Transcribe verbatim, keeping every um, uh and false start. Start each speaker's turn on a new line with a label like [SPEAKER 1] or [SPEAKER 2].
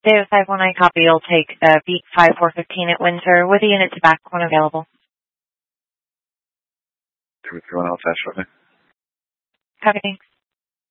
[SPEAKER 1] Davis five one nine copy. You'll take uh, beat five four fifteen at Windsor with a unit to back when available.
[SPEAKER 2] three three one, I'll attach shortly.
[SPEAKER 1] Copy, thanks.